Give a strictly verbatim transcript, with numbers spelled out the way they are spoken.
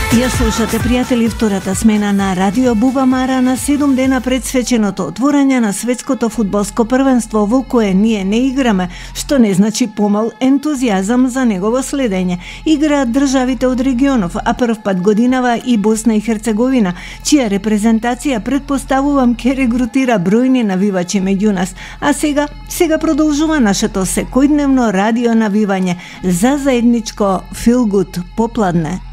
Ја слушате, пријатели, втората смена на Радио Бубамара на седум дена пред свеченото отворање на светското фудбалско првенство во кое ние не играме, што не значи помал ентузијазам за негово следење. Играат државите од регионов, а прв пат годинава и Босна и Херцеговина, чија репрезентација предпоставувам ке регрутира бројни навивачи меѓу нас. А сега, сега продолжува нашето секојдневно радио навивање за заедничко фил гуд попладне.